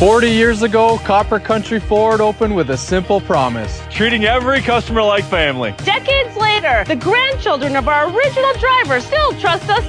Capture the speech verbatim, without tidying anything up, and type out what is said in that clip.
forty years ago, Copper Country Ford opened with a simple promise: treating every customer like family. Decades later, the grandchildren of our original drivers still trust us